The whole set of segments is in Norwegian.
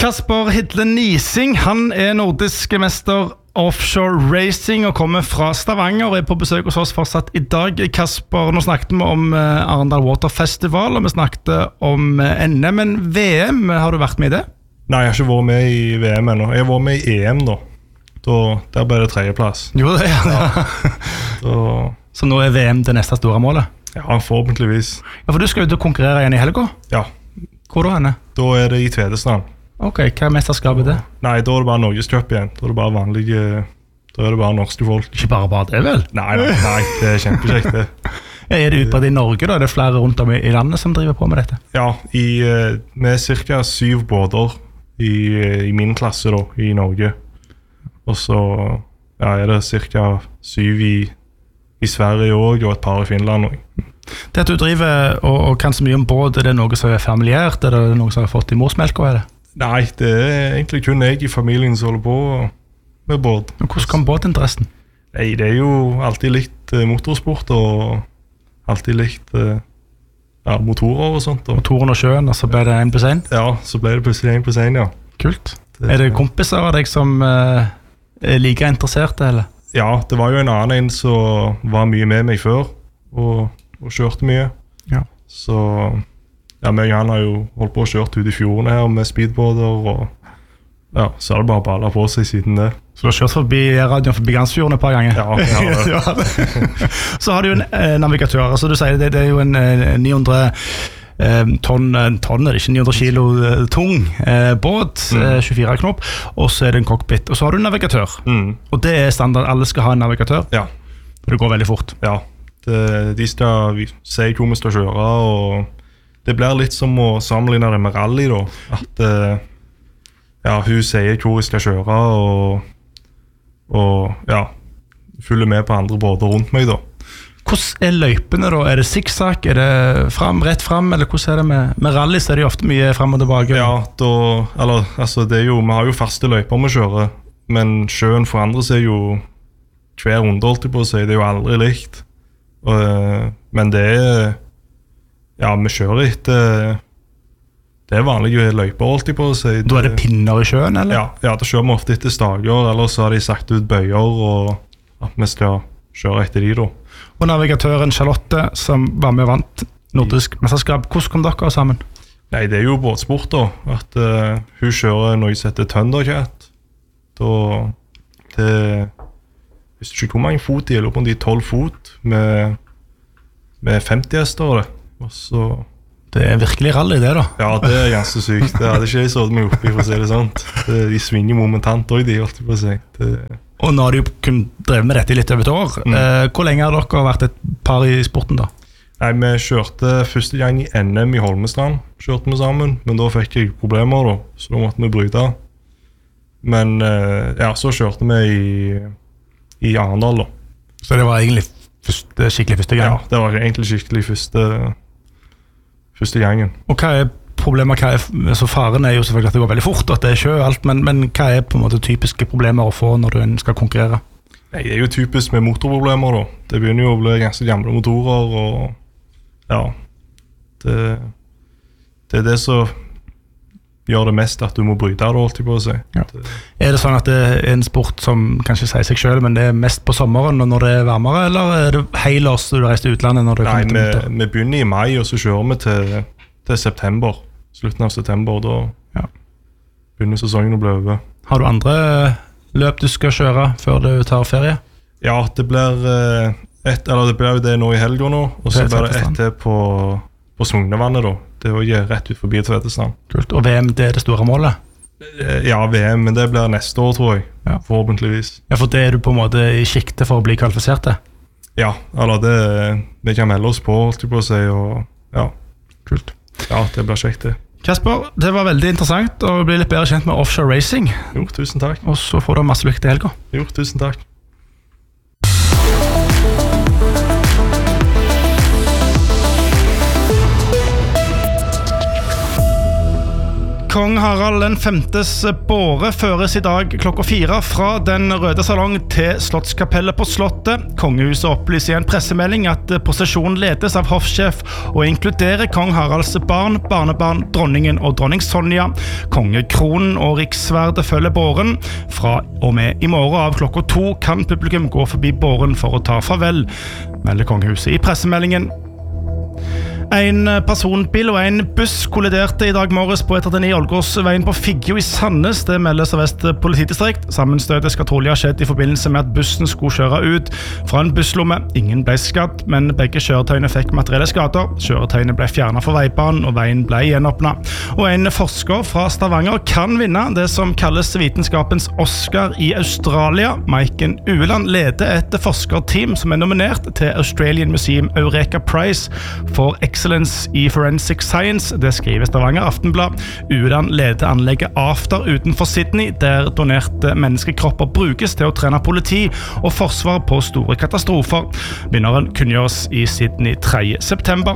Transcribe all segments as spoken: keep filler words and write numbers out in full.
Kasper Hidle Nising, han er nordisk mester offshore racing og kommer fra Stavanger og er på besøk hos oss fortsatt i dag. Kasper, nå snakket vi om Arendal Water Festival og vi snakket om N M, men V M, har du vært med i det? Nei, jeg har ikke vært med i V M ennå. Jeg har vært med i E M da. da der ble det tredjeplass. Jo, det er ja. Så... Så nå er V M det neste store målet? Ja, forhåpentligvis. Ja, for du skal ut og konkurrere igjen i helga? Ja. Hvor da henne? Da er det i Tvedestrand. Ok, hva er mesterskapet det? Nei, da er det bare Norges Cup igjen. Da er det bare vanlige, da er det bare norske folk. Ikke bare bare det, vel? Nei, nei, nei det er kjempekjekt det. Ja, er det utbredt i Norge da? Er det flere rundt om i landet som driver på med dette? Ja, i, med cirka syv båter i, i min klasse da, i Norge. Og så ja, er det cirka syv i, i Sverige også, og et par i Finland også. Det at du driver og, og kan så mye om båt, er det noe som er familiært? Er det noe som har fått i morsmelk, er det? Nei, det er egentlig kun jeg i familien som holder på med båt. Men hvordan kom båtinteressen? Nei, det er jo alltid likt uh, motorsport og alltid likt uh, ja, motorer og sånt. Og. Motoren og sjøen, og så ble det en pluss en? Ja, så ble det plutselig en pluss en, ja. Kult. Det, er det kompiser av deg som uh, er like interesserte, eller? Ja, det var jo en annen en som var mye med meg før, og, og kjørte mye. Ja. Så... Ja, meg og han har jo holdt på å kjørt ut i fjorden her med speedboarder, og ja, så er det bare baller på seg siden det. Så du har kjørt forbi radioen forbi Gansfjorden et par ganger? Ja, ja, ja. Så har du jo en eh, navigatør, altså du sier det, det er jo en eh, ni hundre eh, tonn, tonn er det ikke, ni hundre kilo eh, tung eh, båt, mm. eh, tjuefire knop, og så er det en cockpit, og så har du en navigatør. Mm. Og det er standard, alle skal ha en navigatør? Ja. Og det går veldig fort? Ja, det, de skal si hvor vi skal kjøre, og det blir litt som å sammenligne det med rally da, at uh, ja, hun sier hvor jeg skal kjøre og, og ja, følger med på andre båter rundt meg da. Hvordan er løypene da? Er det zigzag? Er det frem, rett frem? Eller hvordan er det med, med rally? Så er det jo ofte mye frem og tilbake. Ja, da, eller, altså, det er jo, vi har jo faste løyper vi kjører, men sjøen forandrer seg jo hver runde, holdt jeg på å si. Det er jo aldri likt. Uh, men det er ja, vi kjører etter det er vanlige løyper, holdt jeg på å si. Da er det pinner i sjøen, eller? Ja, ja, da kjører vi ofte etter stager, eller så har de sagt ut bøyer, og at vi skal kjøre etter de da. Og navigatøren Charlotte, som var med og vant nordisk mesterskap, hvordan kom dere sammen? Nei, det er jo båtsport da, at uh, hun kjører noe som heter Thundercat. Da, det, jeg vet ikke hvor mange fot de er, på de tolv fot, med, med femti hester, det. Så, det er virkelig rally det da. Ja, det er ganske sykt. Det hadde ikke jeg sådd meg oppi, for å si det sånt. Det, de svinger momentant også, de, holdt jeg på å si. Det... Og nå har de jo kun drevet med dette i litt over et år. Mm. Eh, hvor lenge har dere vært et par i sporten da? Nei, vi kjørte første gang i N M i Holmestrand, kjørte vi sammen, men da fikk jeg problemer da, så da måtte vi bryte. Men ja, så kjørte vi i, i Arendal da. Så det var egentlig første, skikkelig første gang? Ja, det var egentlig skikkelig første... første gangen. Og hva er problemet? Hva er, altså faren er jo selvfølgelig at det går veldig fort, at det er sjø og alt, men, men hva er på en måte typiske problemer å få når du skal konkurrere? Nei, det er jo typisk med motorproblemer da. Det begynner jo å bli ganske gamle motorer, og ja, det, det er det som gjør det mest at du må bryte det, holdt jeg på å si. Ja. Det, er det sånn at det er en sport som kanskje sier seg selv, men det er mest på sommeren når det er varmere, eller er det helårs du reiser til utlandet når det nei, kommer til vinter? Nei, vi begynner i mai, og så kjører vi til, til september, slutten av september, da ja. Begynner sesongen å bli over. Har du andre løp du skal kjøre før du tar ferie? Ja, det blir et, eller det blir jo det nå i helga nå, og så blir det et til på, på Sognevannet da. Det er jo rett ut forbi Tvedestrand. Kult. Og V M, det er det store målet? Ja, V M, men det blir neste år, tror jeg. Ja. Forhåpentligvis. Ja, for det er du på en måte i sikte for å bli kvalifisert til? Ja, eller det, det kan melde oss på, holdt jeg på å si, og ja. Kult. Ja, det blir kjekt det. Kasper, det var veldig interessant å bli litt bedre kjent med offshore racing. Jo, tusen takk. Og så får du masse lykke til helga. Jo, tusen takk. Kong Harald den femtes båre føres i dag klokka fire fra den røde salong til Slottskapellet på Slottet. Kongehuset opplyser i en pressemelding at prosesjonen ledes av hoffsjef og inkluderer Kong Haralds barn, barnebarn, dronningen og dronning Sonja. Kongekronen og riksverdet følger båren. Fra og med i morgen av klokka to kan publikum gå forbi båren for å ta farvel, melder kongehuset i pressemeldingen. En personbil og en buss kolliderte i dag morges på E trettini Ålgårdsveien på Figgjo i Sandnes. Det meldes av Vest politidistrikt. Sammenstøtet skal trolig ha skjedd i forbindelse med at bussen skulle kjøre ut fra en busslomme. Ingen ble skadd, men begge kjøretøyene fikk materielle skader. Kjøretøyene ble fjernet fra veibanen, og veien ble gjenåpnet. Og en forsker fra Stavanger kan vinne det som kalles vitenskapens Oscar i Australia. Maiken Ueland leder et forskerteam som er nominert til Australian Museum Eureka Prize for Excellence i Forensic Science. Det skriver Stavanger Aftenblad. Ueland leder anlegget After utenfor Sydney, der donerte menneskekropper brukes til å trene politi og forsvar på store katastrofer. Vinneren kunngjøres i Sydney tredje september.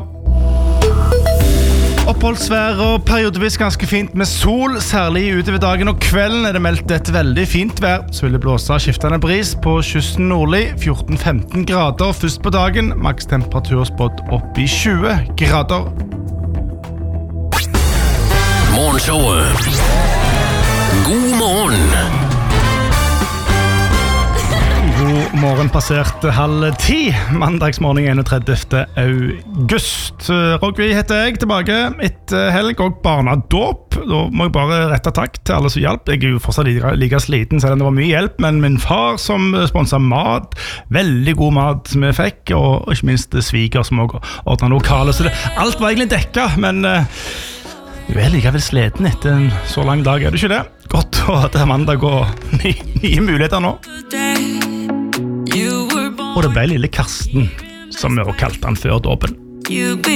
Oppholdsvær og periodevis ganske fint med sol, særlig utover dagen og kvelden er det meldt et veldig fint vær. Så vil det blåse skiftende bris på kysten nordlig, fjorten til femten grader først på dagen, maks temperatur spådd opp i tjue grader. Morgenshowet. God morgen. God morgen passert halv ti, mandagsmorgen enogtredivte august. Rogvi heter jeg, tilbake etter helg og barnadåp. Da må jeg bare rette takk til alle som hjalp. Jeg er jo fortsatt like, like sliten, selv om det var mye hjelp, men min far som sponset mat, veldig god mat som jeg fikk, og ikke minst sviger som også ordnet lokale. Så det, alt var egentlig dekket, men uh, jeg er likevel sliten etter en så lang dag, er det ikke det? Godt å ha til mandag og nye, nye muligheter nå. Og det ble lille Karsten, som vi også kalte han før dåpen.